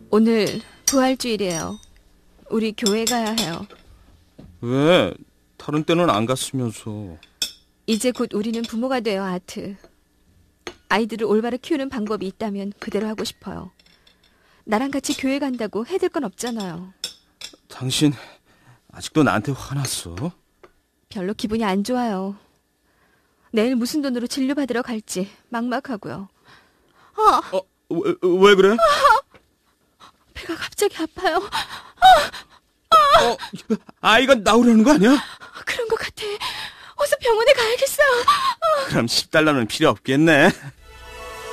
오늘 부활주일이에요. 우리 교회 가야 해요. 왜? 다른 때는 안 갔으면서. 이제 곧 우리는 부모가 돼요, 아트. 아이들을 올바로 키우는 방법이 있다면 그대로 하고 싶어요. 나랑 같이 교회 간다고 해줄 건 없잖아요. 당신 아직도 나한테 화났어? 별로 기분이 안 좋아요. 내일 무슨 돈으로 진료받으러 갈지 막막하고요. 왜 그래? 배가 갑자기 아파요. 아이가 나오려는 거 아니야? 그런 것 같아. 어서 병원에 가야겠어요. 그럼 $10는 필요 없겠네.